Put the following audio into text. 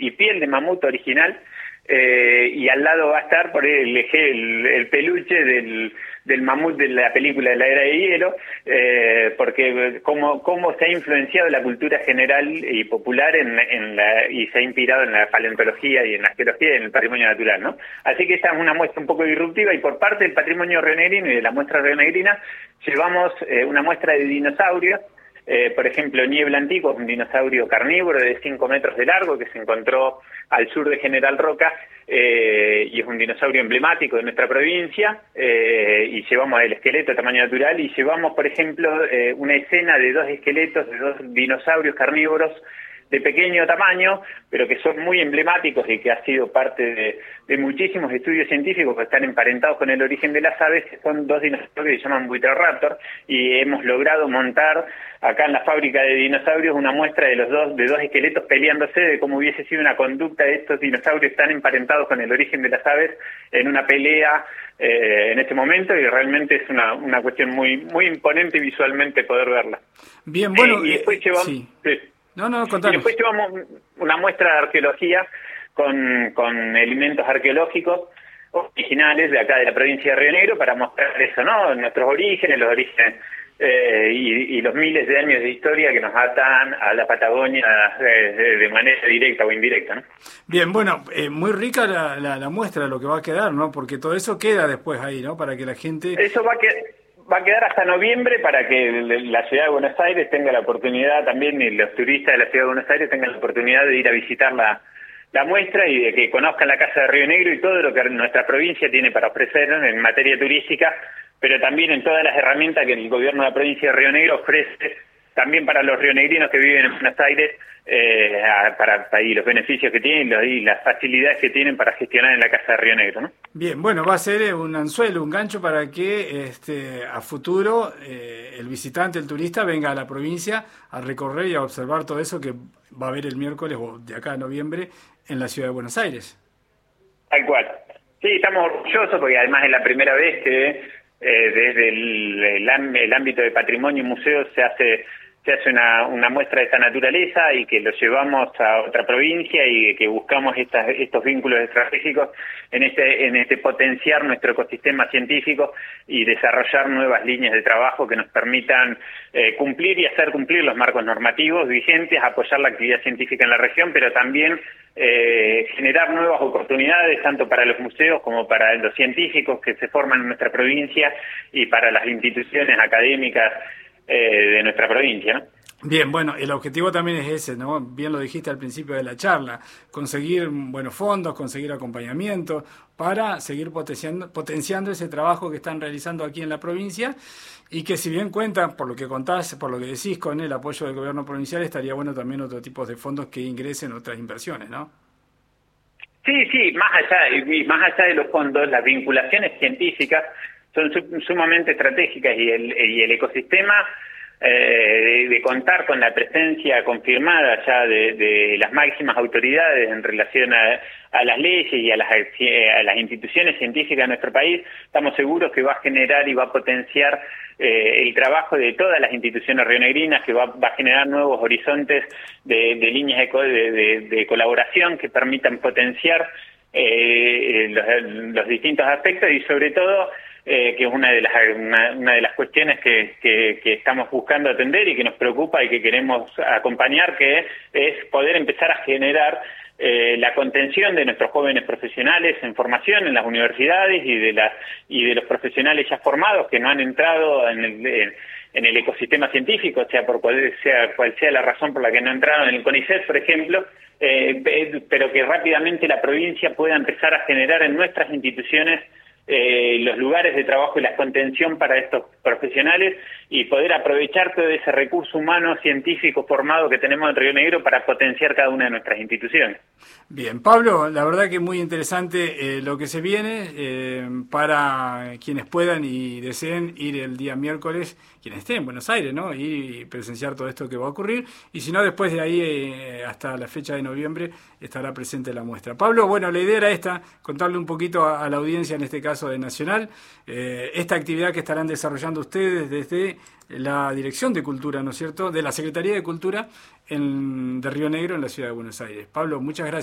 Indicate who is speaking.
Speaker 1: y piel de mamut original, y al lado va a estar por el peluche del mamut de la película de la Era de Hielo, porque cómo se ha influenciado la cultura general y popular y se ha inspirado en la paleontología y en la arqueología y en el patrimonio natural, ¿no? Así que esta es una muestra un poco disruptiva, y por parte del patrimonio rionegrino y de la muestra rionegrina llevamos una muestra de dinosaurios. Por ejemplo, Niebla Antigua es un dinosaurio carnívoro de 5 metros de largo que se encontró al sur de General Roca, y es un dinosaurio emblemático de nuestra provincia, y llevamos el esqueleto de tamaño natural, y llevamos, por ejemplo, una escena de 2 esqueletos de 2 dinosaurios carnívoros de pequeño tamaño, pero que son muy emblemáticos y que ha sido parte de muchísimos estudios científicos que están emparentados con el origen de las aves, que son 2 dinosaurios que se llaman Buitroraptor, y hemos logrado montar acá en la fábrica de dinosaurios una muestra de dos esqueletos peleándose, de cómo hubiese sido una conducta de estos dinosaurios tan emparentados con el origen de las aves en una pelea en este momento, y realmente es una cuestión muy, muy imponente visualmente poder verla.
Speaker 2: Bien, bueno,
Speaker 1: y después llevamos...
Speaker 2: sí.
Speaker 1: Sí.
Speaker 2: No,
Speaker 1: Y después llevamos una muestra de arqueología con elementos arqueológicos originales de acá de la provincia de Río Negro, para mostrar eso, ¿no? Nuestros orígenes, los orígenes y los miles de años de historia que nos atan a la Patagonia de manera directa o indirecta, ¿no?
Speaker 2: Bien, bueno, muy rica la muestra, lo que va a quedar, ¿no? Porque todo eso queda después ahí, ¿no? Para que la gente...
Speaker 1: Eso va a quedar hasta noviembre, para que la ciudad de Buenos Aires tenga la oportunidad también, y los turistas de la ciudad de Buenos Aires tengan la oportunidad de ir a visitar la muestra, y de que conozcan la Casa de Río Negro y todo lo que nuestra provincia tiene para ofrecer en materia turística, pero también en todas las herramientas que el gobierno de la provincia de Río Negro ofrece también para los rionegrinos que viven en Buenos Aires, y los beneficios que tienen y las facilidades que tienen para gestionar en la Casa de Río Negro, ¿no?
Speaker 2: Bien, bueno, va a ser un anzuelo, un gancho para que a futuro el visitante, el turista, venga a la provincia a recorrer y a observar todo eso que va a haber el miércoles o de acá a noviembre en la ciudad de Buenos Aires.
Speaker 1: Tal cual. Sí, estamos orgullosos porque además es la primera vez que desde el ámbito de patrimonio y museos se hace una muestra de esta naturaleza, y que lo llevamos a otra provincia, y que buscamos estos vínculos estratégicos en este potenciar nuestro ecosistema científico y desarrollar nuevas líneas de trabajo que nos permitan cumplir y hacer cumplir los marcos normativos vigentes, apoyar la actividad científica en la región, pero también generar nuevas oportunidades tanto para los museos como para los científicos que se forman en nuestra provincia, y para las instituciones académicas de nuestra provincia, ¿no?
Speaker 2: Bien, bueno, el objetivo también es ese, ¿no? Bien lo dijiste al principio de la charla, conseguir buenos fondos, conseguir acompañamiento para seguir potenciando ese trabajo que están realizando aquí en la provincia, y que si bien cuentan, por lo que contás, por lo que decís, con el apoyo del gobierno provincial, estaría bueno también otro tipo de fondos que ingresen otras inversiones, ¿no?
Speaker 1: Sí, más allá de los fondos, las vinculaciones científicas son sumamente estratégicas, y el ecosistema de contar con la presencia confirmada ya de las máximas autoridades en relación a las leyes y a las instituciones científicas de nuestro país, estamos seguros que va a generar y va a potenciar el trabajo de todas las instituciones rionegrinas, que va a generar nuevos horizontes de líneas de colaboración que permitan potenciar los distintos aspectos, y sobre todo que es una de las cuestiones que estamos buscando atender y que nos preocupa y que queremos acompañar, que es poder empezar a generar la contención de nuestros jóvenes profesionales en formación en las universidades, y de los profesionales ya formados que no han entrado en el ecosistema científico, sea cual sea la razón por la que no entraron en el CONICET, por ejemplo, pero que rápidamente la provincia pueda empezar a generar en nuestras instituciones los lugares de trabajo y la contención para estos profesionales, y poder aprovechar todo ese recurso humano científico formado que tenemos en Río Negro para potenciar cada una de nuestras instituciones.
Speaker 2: Bien, Pablo, la verdad que muy interesante lo que se viene para quienes puedan y deseen ir el día miércoles, quienes estén en Buenos Aires, ¿no? Y presenciar todo esto que va a ocurrir, y si no, después de ahí hasta la fecha de noviembre estará presente la muestra. Pablo, bueno, la idea era esta, contarle un poquito a la audiencia, en este caso de Nacional, esta actividad que estarán desarrollando ustedes desde la Dirección de Cultura, ¿no es cierto?, de la Secretaría de Cultura de Río Negro, en la ciudad de Buenos Aires. Pablo, muchas gracias.